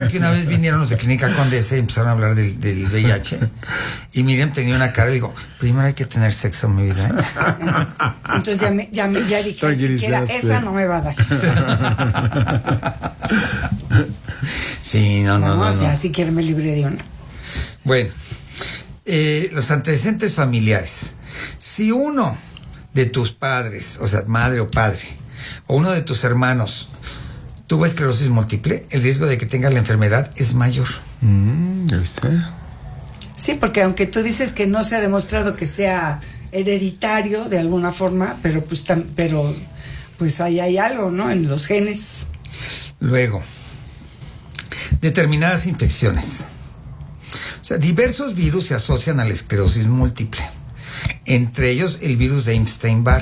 que una vez vinieron los de Clínica Condesa y empezaron a hablar del VIH. Y Miriam tenía una cara y digo, primero hay que tener sexo en mi vida, ¿eh? Entonces ya dije, siquiera esa no me va a dar. Sí, no. Ya siquiera me libré de una. Bueno, los antecedentes familiares. Si uno de tus padres, o sea, madre o padre, o uno de tus hermanos tuvo esclerosis múltiple, el riesgo de que tenga la enfermedad es mayor. Sí, porque aunque tú dices que no se ha demostrado que sea hereditario de alguna forma, pero pues ahí hay algo, ¿no? En los genes. Luego, determinadas infecciones. O sea, diversos virus se asocian a la esclerosis múltiple. Entre ellos, el virus de Epstein-Barr.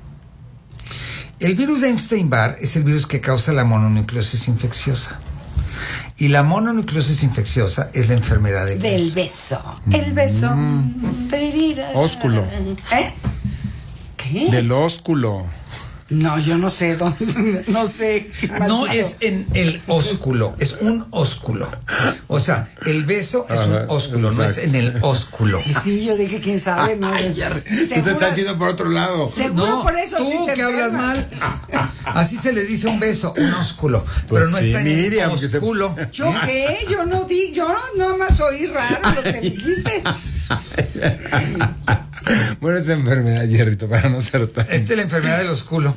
El virus de Epstein-Barr es el virus que causa la mononucleosis infecciosa. Y la mononucleosis infecciosa es la enfermedad del beso. El beso. Ósculo. ¿Eh? ¿Qué? Del ósculo. No, yo no sé dónde, no sé. No es en el ósculo, es un ósculo. O sea, el beso es un ósculo, no es en el ósculo. Sí, yo dije, quién sabe, ¿no? Tú te estás yendo por otro lado. Seguro No, por eso tú sí te que hablas enfermas. mal. Así se le dice un beso, un ósculo. Pues pero no sí, está en Miriam, el ósculo. ¿Yo qué? Yo no di, yo no más oí raro lo que dijiste. Bueno, esa enfermedad, Jerrito, para no ser tan... Esta es la enfermedad del ósculo.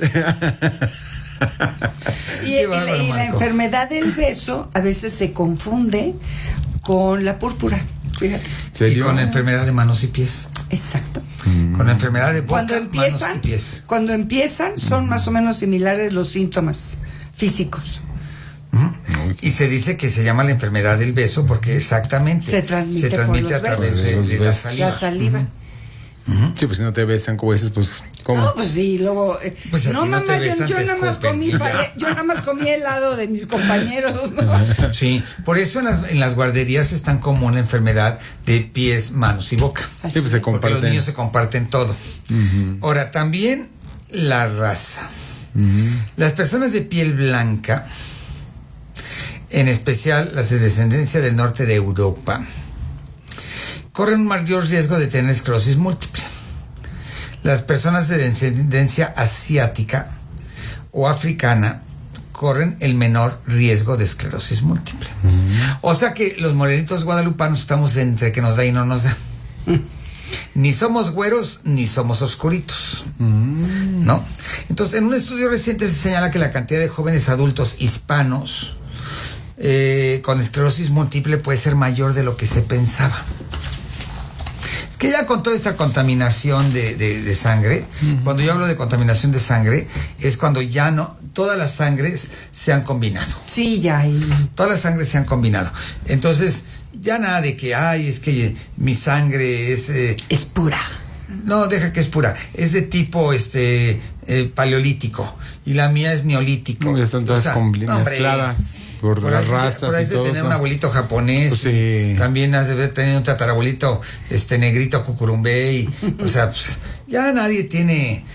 Y la enfermedad del beso a veces se confunde con la púrpura. Fíjate. Y con la enfermedad de manos y pies. Exacto. Con la enfermedad de boca, manos y pies. Cuando empiezan son más o menos similares los síntomas físicos. Y se dice que se llama la enfermedad del beso porque exactamente se transmite a través de la saliva. La saliva. Sí, pues si no te besan, como dices, pues, ¿cómo? No, pues sí, luego... Pues no, mamá, yo nada más comí helado de mis compañeros, ¿no? Sí, por eso en las guarderías es tan común la enfermedad de pies, manos y boca. Sí, pues se comparten. Porque los niños se comparten todo. Ahora, también la raza. Las personas de piel blanca, en especial las de descendencia del norte de Europa, corren un mayor riesgo de tener esclerosis múltiple. Las personas de descendencia asiática o africana corren el menor riesgo de esclerosis múltiple. O sea que los morenitos guadalupanos estamos entre que nos da y no nos da. Ni somos güeros ni somos oscuritos, ¿no? Entonces, en un estudio reciente se señala que la cantidad de jóvenes adultos hispanos con esclerosis múltiple puede ser mayor de lo que se pensaba. Que ya con toda esta contaminación de sangre, cuando yo hablo de contaminación de sangre, es cuando ya no, todas las sangres se han combinado. Sí, ya. Todas las sangres se han combinado. Entonces, ya nada de que, es que mi sangre es pura. No, deja que es pura. Es de tipo paleolítico. Y la mía es neolítico. No, ya están todas mezcladas por las razas. Por ahí de tener un abuelito japonés. Pues sí. También has de tener un tatarabuelito negrito cucurumbé. Y, o sea, pues, ya nadie tiene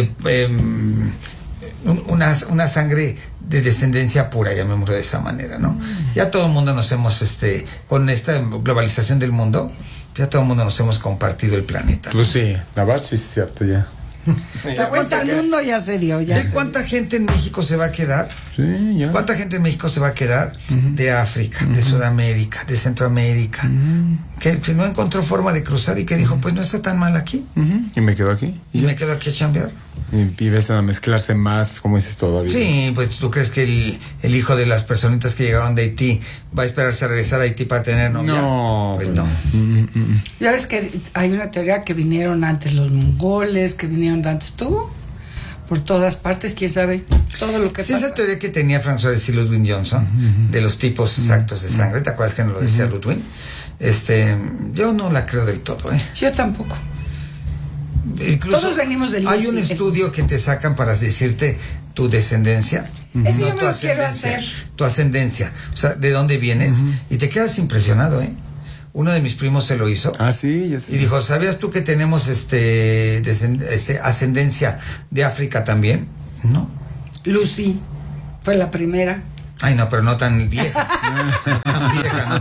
una sangre de descendencia pura, llamémoslo de esa manera, ¿no? Ya todo el mundo nos hemos, con esta globalización del mundo, ya todo el mundo nos hemos compartido el planeta. Pues sí, la verdad sí es cierto ya. La vuelta al mundo ya se dio. ¿De cuánta gente en México se va a quedar? Sí, ya. ¿Cuánta gente en México se va a quedar? De África, de Sudamérica, de Centroamérica, que no encontró forma de cruzar y que dijo, pues no está tan mal aquí. Y me quedo aquí. Y me quedo aquí a chambear. Y ves a mezclarse más, como dices todavía. Sí, pues tú crees que el hijo de las personitas que llegaron de Haití va a esperarse a regresar a Haití para tener novia. No, pues no. Ya ves que hay una teoría que vinieron antes los mongoles, que vinieron antes tú, por todas partes, quién sabe, todo lo que sí, pasa. Esa teoría que tenía François y Ludwig Johnson, de los tipos exactos de sangre, ¿te acuerdas que nos lo decía Ludwig? Yo no la creo del todo, Yo tampoco. Incluso todos venimos del hay un estudio que te sacan para decirte tu descendencia. Ese yo me lo quiero hacer. Tu ascendencia, o sea, de dónde vienes, y te quedas impresionado, Uno de mis primos se lo hizo. Ah, sí, ya sé. Y dijo, ¿sabías tú que tenemos ascendencia de África también? No. Lucy fue la primera. Ay, no, pero no tan vieja.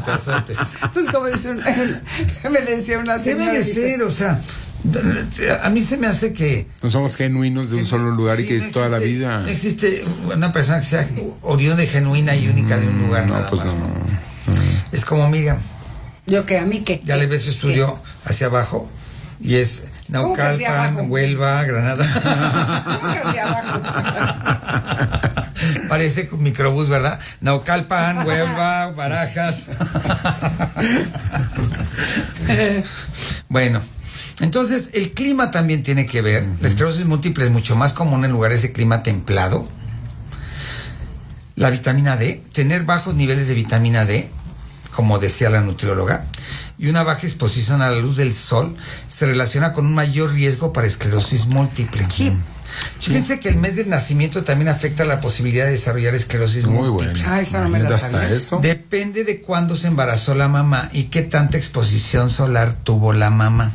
azotes. Pues como dice me decía una señora. Debe de ser, o sea, a mí se me hace que no somos genuinos de un solo lugar y que no toda la vida. No existe una persona que sea oriunda, genuina y única de un lugar, nada pues más. Es como Miriam. ¿Yo qué? ¿A mí qué? Ya le ves su estudio hacia abajo y es Naucalpan, Huelva, Granada. ¿Cómo que hacia abajo? Parece microbús, ¿verdad? Naucalpan, Huelva, Barajas. Bueno, entonces el clima también tiene que ver. La esclerosis múltiple es mucho más común en lugares de clima templado. La vitamina D, tener bajos niveles de vitamina D, como decía la nutrióloga, y una baja exposición a la luz del sol se relaciona con un mayor riesgo para esclerosis múltiple. Sí. Fíjense que el mes del nacimiento también afecta la posibilidad de desarrollar esclerosis múltiple. Bueno. Ah, esa no me la sabía. Eso. Depende de cuándo se embarazó la mamá y qué tanta exposición solar tuvo la mamá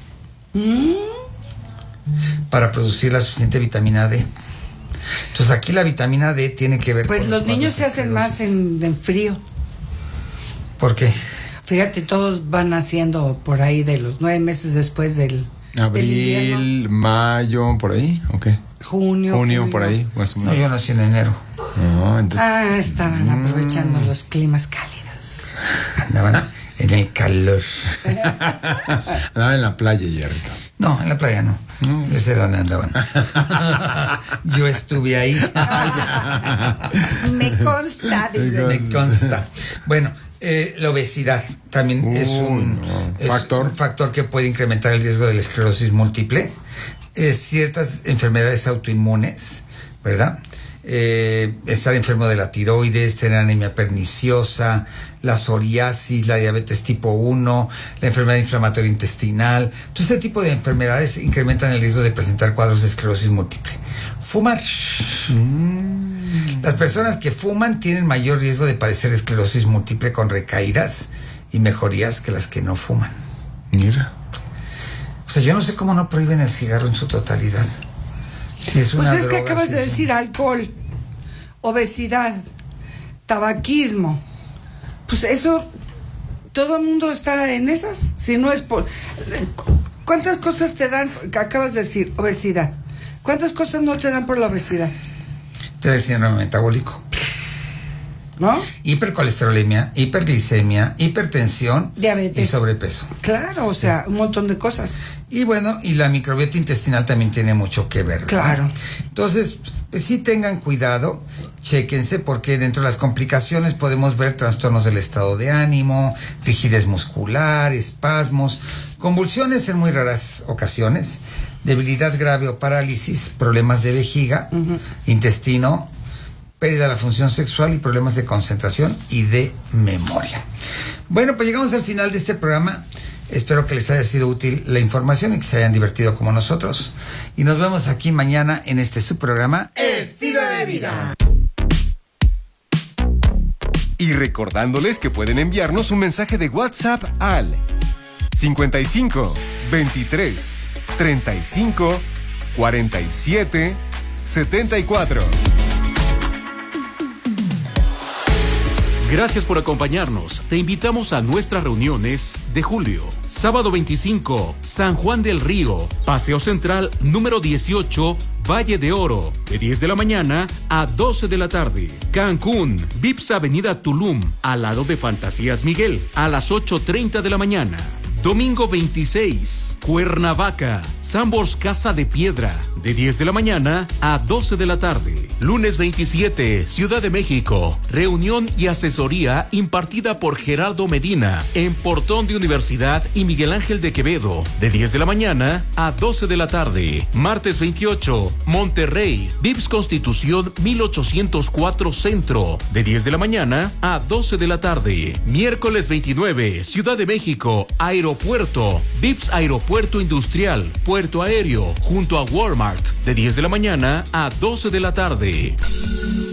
para producir la suficiente vitamina D. Entonces aquí la vitamina D tiene que ver pues con los niños se hacen más en frío. ¿Por qué? Fíjate, todos van naciendo por ahí de los 9 meses después del abril, mayo, por ahí, ¿o qué? Junio, por ahí, más o menos. No, yo nací en enero. No, entonces... estaban aprovechando los climas cálidos. Andaban en el calor. Andaban en la playa, Hierrito. No, en la playa no. Yo sé dónde andaban. Yo estuve ahí. Me consta, dice. Me consta. Bueno, la obesidad también es un factor que puede incrementar el riesgo de la esclerosis múltiple. Ciertas enfermedades autoinmunes, ¿verdad? Estar enfermo de la tiroides, tener anemia perniciosa, la psoriasis, la diabetes tipo 1, la enfermedad inflamatoria intestinal. Todo este tipo de enfermedades incrementan el riesgo de presentar cuadros de esclerosis múltiple. Fumar. Las personas que fuman tienen mayor riesgo de padecer esclerosis múltiple con recaídas y mejorías que las que no fuman. Mira. O sea, yo no sé cómo no prohíben el cigarro en su totalidad. Si es una pues es droga, que acabas de decir alcohol, obesidad, tabaquismo. Pues eso, todo el mundo está en esas. Si no es por... ¿Cuántas cosas te dan? Acabas de decir, obesidad. ¿Cuántas cosas no te dan por la obesidad? Te da el síndrome metabólico, ¿no? Hipercolesterolemia, hiperglicemia, hipertensión, diabetes y sobrepeso. Claro, o sea, un montón de cosas. Y bueno, y la microbiota intestinal también tiene mucho que ver, ¿verdad? Claro. Entonces, pues sí tengan cuidado, chéquense, porque dentro de las complicaciones podemos ver trastornos del estado de ánimo, rigidez muscular, espasmos, convulsiones en muy raras ocasiones, debilidad grave o parálisis, problemas de vejiga, intestino, pérdida de la función sexual y problemas de concentración y de memoria. Bueno, pues llegamos al final de este programa. Espero que les haya sido útil la información y que se hayan divertido como nosotros. Y nos vemos aquí mañana en este subprograma Estilo de Vida. Y recordándoles que pueden enviarnos un mensaje de WhatsApp al 55 23 35 47 74. Gracias por acompañarnos. Te invitamos a nuestras reuniones de julio. Sábado 25, San Juan del Río, Paseo Central número 18, Valle de Oro, de 10 de la mañana a 12 de la tarde. Cancún, Vips Avenida Tulum, al lado de Fantasías Miguel, a las 8:30 de la mañana. Domingo 26, Cuernavaca, Sambors Casa de Piedra, de 10 de la mañana a 12 de la tarde. Lunes 27, Ciudad de México, reunión y asesoría impartida por Gerardo Medina en Portón de Universidad y Miguel Ángel de Quevedo, de 10 de la mañana a 12 de la tarde. Martes 28, Monterrey, Vips Constitución 1804 Centro, de 10 de la mañana a 12 de la tarde. Miércoles 29, Ciudad de México, Aeropuerto, Vips Aeropuerto Industrial, Puerto Aéreo, junto a Walmart, de 10 de la mañana a 12 de la tarde.